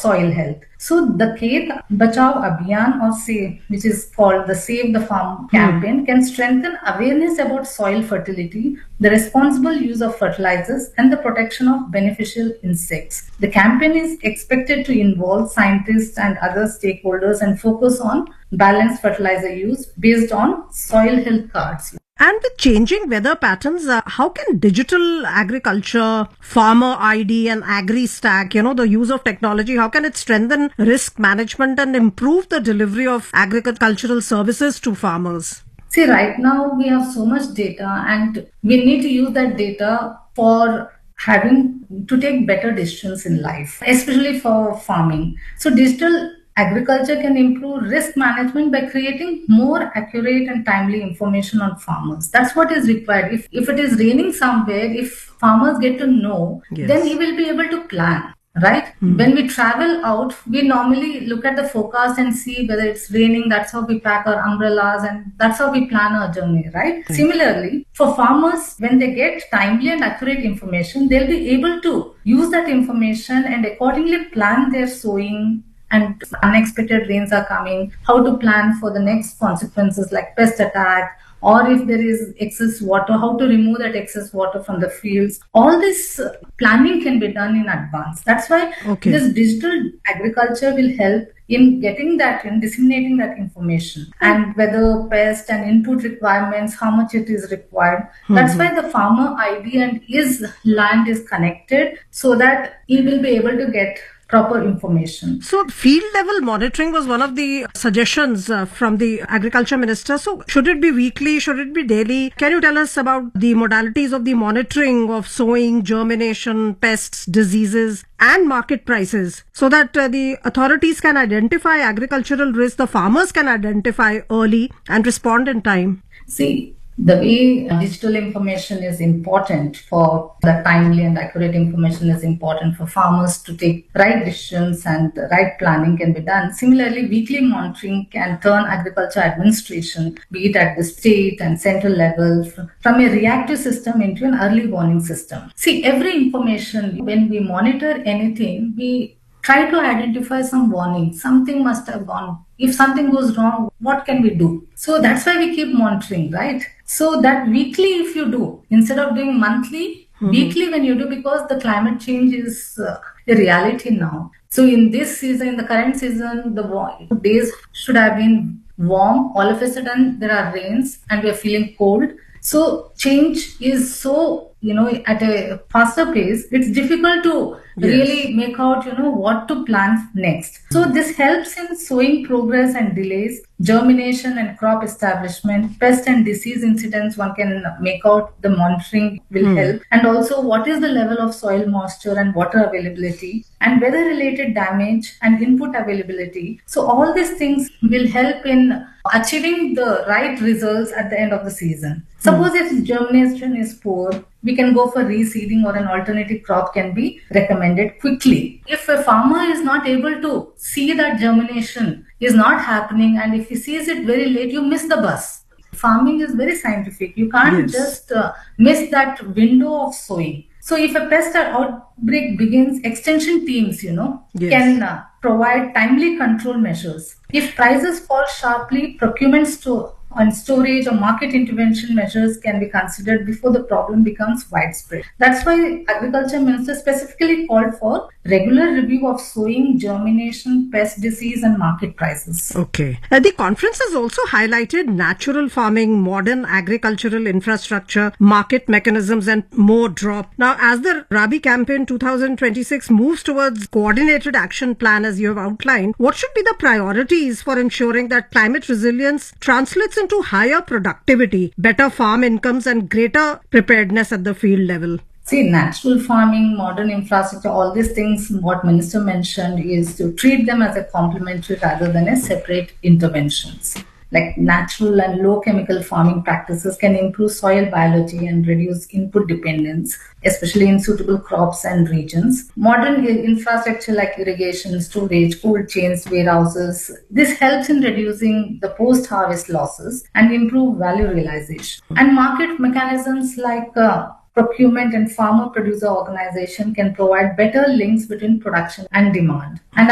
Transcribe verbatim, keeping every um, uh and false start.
soil health. So the Khet Bachao Abhiyan, or say, which is called the Save the Farm campaign, hmm. can strengthen awareness about soil fertility, the responsible use of fertilizers, and the protection of beneficial insects. The campaign is expected to involve scientists and other stakeholders and focus on balanced fertilizer use based on soil health cards. And with changing weather patterns, uh, how can digital agriculture, farmer I D and AgriStack, you know, the use of technology, how can it strengthen risk management and improve the delivery of agricultural services to farmers? See, right now we have so much data and we need to use that data for having to take better decisions in life, especially for farming. So digital agriculture can improve risk management by creating more accurate and timely information on farmers. That's what is required. If, if it is raining somewhere, if farmers get to know, yes. then he will be able to plan, right? Mm-hmm. When we travel out, we normally look at the forecast and see whether it's raining. That's how we pack our umbrellas and that's how we plan our journey, right? Mm-hmm. Similarly, for farmers, when they get timely and accurate information, they'll be able to use that information and accordingly plan their sowing, and unexpected rains are coming, how to plan for the next consequences like pest attack, or if there is excess water, how to remove that excess water from the fields. All this planning can be done in advance. That's why okay. this digital agriculture will help in getting that and disseminating that information, and whether pest and input requirements, how much it is required. Mm-hmm. That's why the farmer I D and his land is connected so that he will be able to get proper information. So field level monitoring was one of the suggestions uh, from the agriculture minister. So should it be weekly? Should it be daily? Can you tell us about the modalities of the monitoring of sowing, germination, pests, diseases and market prices so that uh, the authorities can identify agricultural risks, the farmers can identify early and respond in time? See, the way digital information is important for the timely and accurate information is important for farmers to take right decisions, and the right planning can be done. Similarly, weekly monitoring can turn agriculture administration, be it at the state and central level, from a reactive system into an early warning system. See, every information, when we monitor anything, we try to identify some warning. Something must have gone. If something goes wrong, what can we do? So that's why we keep monitoring, right? So that weekly, if you do, instead of doing monthly, mm-hmm. weekly when you do, because the climate change is uh, a reality now. So in this season, in the current season, the days should have been warm. All of a sudden, there are rains and we are feeling cold. So change is so, you know, at a faster pace, it's difficult to yes. really make out, you know, what to plan next. So this helps in sowing progress and delays, germination and crop establishment, pest and disease incidents, one can make out, the monitoring will hmm. help. And also what is the level of soil moisture and water availability and weather related damage and input availability. So all these things will help in achieving the right results at the end of the season. Suppose hmm. if germination is poor, we can go for reseeding or an alternative crop can be recommended quickly. If a farmer is not able to see that germination is not happening, and if he sees it very late, you miss the bus. Farming is very scientific. You can't yes. just uh, miss that window of sowing. So if a pest outbreak begins, extension teams, you know, yes. can uh, provide timely control measures. If prices fall sharply, procurement store and storage or market intervention measures can be considered before the problem becomes widespread. That's why Agriculture Minister specifically called for regular review of sowing, germination, pest disease and market prices. Okay. Uh, the conference has also highlighted natural farming, modern agricultural infrastructure, market mechanisms and more drop. Now, as the Rabi campaign twenty twenty-six moves towards coordinated action plan as you have outlined, what should be the priorities for ensuring that climate resilience translates into higher productivity, better farm incomes and greater preparedness at the field level? See, natural farming, modern infrastructure, all these things, what Minister mentioned is to treat them as a complementary rather than as separate interventions. Like natural and low chemical farming practices can improve soil biology and reduce input dependence, especially in suitable crops and regions. Modern infrastructure like irrigation, storage, cold chains, warehouses, this helps in reducing the post-harvest losses and improve value realization. And market mechanisms like uh, procurement and farmer producer organization can provide better links between production and demand. And